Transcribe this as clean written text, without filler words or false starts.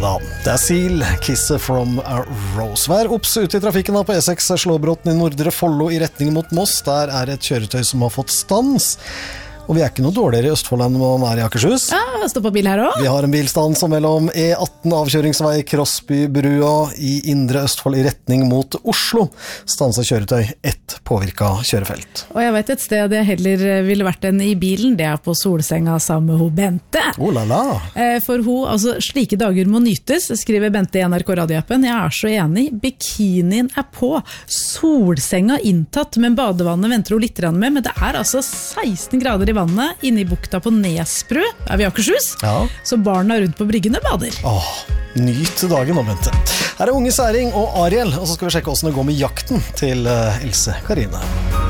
da, det Seal, Kiss from a Rose. Vær obs ute i trafikken da på E6 Slåbråten i Nordre Follo i retning mot Moss. Der et kjøretøy som har fått stans. Og vi ikke noe dårligere i Østfold enn man i Akershus. Ja, jeg stopper bil her også. Vi har en bilstand som mellom E18 avkjøringsvei Krossbybrua i Indre Østfold i retning mot Oslo. Stanset kjøretøy, ett påvirket kjørefelt. Og jeg vet et sted jeg heller ville vært enn i bilen, det på solsenga sammen med hun Bente. Oh la la! For hun, altså slike dager må nytes, skriver Bente i NRK radioappen. Jeg så enig, bikinien på, solsenga inntatt, men badevannet venter hun litt med, men det altså 16 grader i vannet inne i bukta på Nesbru, vi i Akershus, Ja. så barna rundt på bryggene bader. Nyt dagen om, Bente. Her Unge Særing og Ariel, og så skal vi sjekke hvordan det går med jakten til Else Karine.